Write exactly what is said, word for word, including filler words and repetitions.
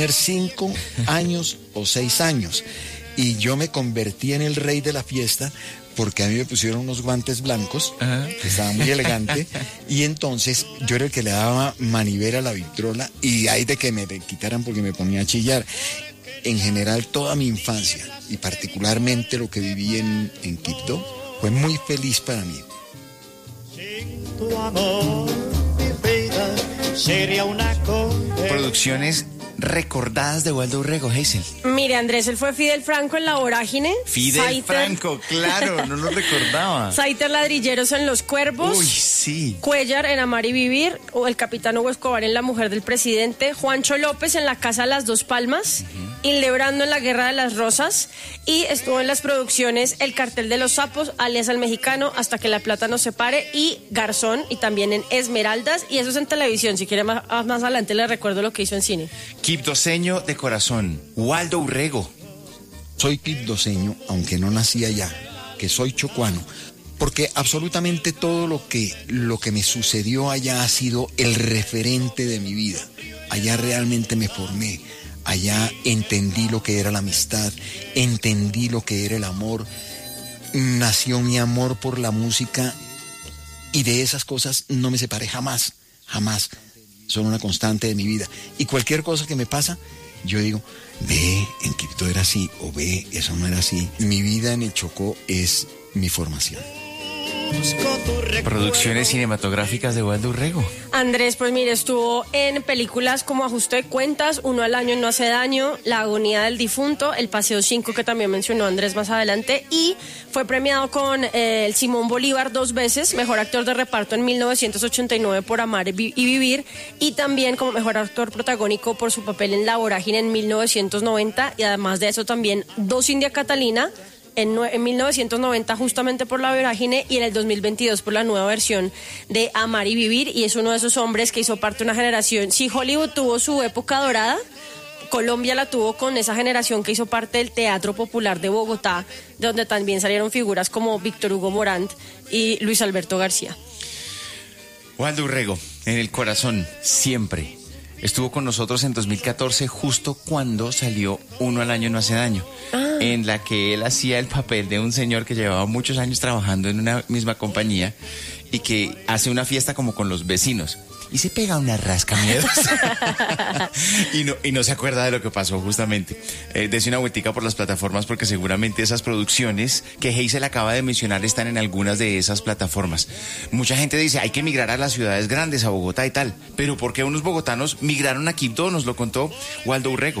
cinco años o seis años y yo me convertí en el rey de la fiesta porque a mí me pusieron unos guantes blancos, uh-huh. que estaba muy elegante, y entonces yo era el que le daba manivela a la vitrola y hay de que me quitaran porque me ponía a chillar. En general toda mi infancia y particularmente lo que viví en, en Quibdó fue muy feliz para mí. Sin tu amor, mi vida sería una cosa. Producciones recordadas de Waldo Urrego, Hazel. Mire, Andrés, él fue Fidel Franco en La Vorágine. Fidel Saiter. Franco, claro, no lo recordaba. Saiter Ladrilleros en Los Cuervos. Uy, sí. Cuellar en Amar y Vivir, o el Capitán Hugo Escobar en La Mujer del Presidente, Juancho López en La Casa de las Dos Palmas, uh-huh. Inlebrando en La Guerra de las Rosas, y estuvo en las producciones El Cartel de los Sapos, Alias al Mexicano, Hasta que la Plata nos separe, y Garzón, y también en Esmeraldas, y eso es en televisión. Si quiere más, más adelante le recuerdo lo que hizo en cine. Quibdoseño de corazón, Waldo Urrego. Soy quibdoseño, aunque no nací allá, que soy chocuano, porque absolutamente todo lo que, lo que me sucedió allá ha sido el referente de mi vida. Allá realmente me formé, allá entendí lo que era la amistad, entendí lo que era el amor, nació mi amor por la música y de esas cosas no me separé jamás, jamás. Son una constante de mi vida. Y cualquier cosa que me pasa, yo digo, ve, en Quibdó era así, o ve, eso no era así. Mi vida en el Chocó es mi formación. Producciones cinematográficas de Waldo Urrego. Andrés, pues mire, estuvo en películas como Ajuste de Cuentas, Uno al Año no hace daño, La Agonía del Difunto, El Paseo cinco, que también mencionó Andrés más adelante, y fue premiado con eh, el Simón Bolívar dos veces, Mejor Actor de Reparto en mil novecientos ochenta y nueve por Amar y Vivir, y también como Mejor Actor Protagónico por su papel en La Vorágine en mil novecientos noventa, y además de eso también dos India Catalina, En, en mil novecientos noventa justamente por La Vorágine y en el dos mil veintidós por la nueva versión de Amar y Vivir, y es uno de esos hombres que hizo parte de una generación. Si Hollywood tuvo su época dorada, Colombia la tuvo con esa generación que hizo parte del Teatro Popular de Bogotá, de donde también salieron figuras como Víctor Hugo Morant y Luis Alberto García. Waldo Urrego, en el corazón, siempre. Estuvo con nosotros en dos mil catorce, justo cuando salió Uno al Año no hace daño, ah. en la que él hacía el papel de un señor que llevaba muchos años trabajando en una misma compañía y que hace una fiesta como con los vecinos y se pega una rasca miedosa y, no, y no se acuerda de lo que pasó justamente. Eh, dese una vueltica por las plataformas porque seguramente esas producciones que Hazel acaba de mencionar están en algunas de esas plataformas. Mucha gente dice, hay que emigrar a las ciudades grandes, a Bogotá y tal, pero ¿por qué unos bogotanos migraron a Quibdó? Nos lo contó Waldo Urrego.